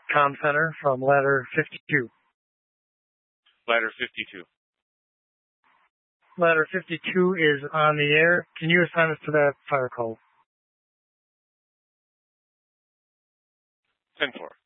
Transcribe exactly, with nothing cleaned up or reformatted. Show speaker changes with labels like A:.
A: comm center from ladder fifty-two.
B: Ladder fifty-two.
A: Ladder fifty-two is on the air. Can you assign us to that fire call?
B: ten four.